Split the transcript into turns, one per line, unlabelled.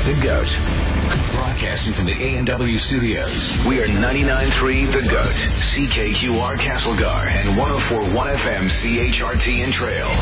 The GOAT. Broadcasting from the A&W studios, we are 99.3 The GOAT, CKQR Castlegar, and 104.1 FM CHRT in Trail.